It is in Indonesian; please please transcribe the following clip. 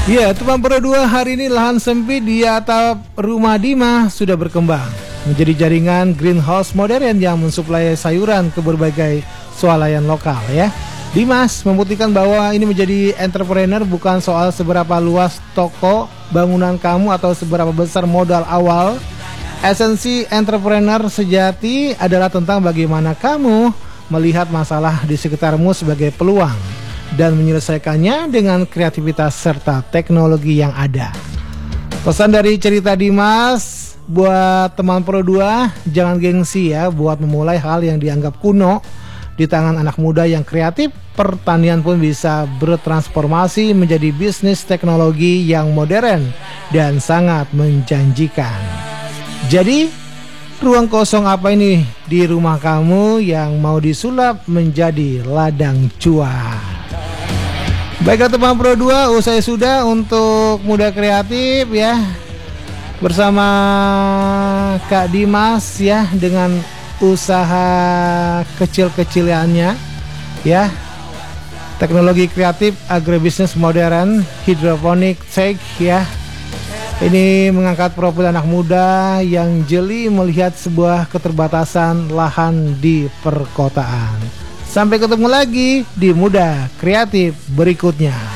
Ya, teman Pro 2, hari ini lahan sempit di atap rumah Dimas sudah berkembang menjadi jaringan greenhouse modern yang mensuplai sayuran ke berbagai swalayan lokal ya. Dimas membuktikan bahwa ini menjadi entrepreneur bukan soal seberapa luas toko bangunan kamu atau seberapa besar modal awal. Esensi entrepreneur sejati adalah tentang bagaimana kamu melihat masalah di sekitarmu sebagai peluang dan menyelesaikannya dengan kreativitas serta teknologi yang ada. Pesan dari cerita Dimas buat teman Pro 2, jangan gengsi ya buat memulai hal yang dianggap kuno. Di tangan anak muda yang kreatif, pertanian pun bisa bertransformasi menjadi bisnis teknologi yang modern dan sangat menjanjikan. Jadi, ruang kosong apa ini di rumah kamu yang mau disulap menjadi ladang cuan? Baiklah teman Pro 2, usai sudah untuk muda kreatif ya, bersama Kak Dimas ya, dengan usaha kecil-kecilannya ya, teknologi kreatif agribisnis modern, hidroponik tech ya. Ini mengangkat profil anak muda yang jeli melihat sebuah keterbatasan lahan di perkotaan. Sampai ketemu lagi di Muda Kreatif berikutnya.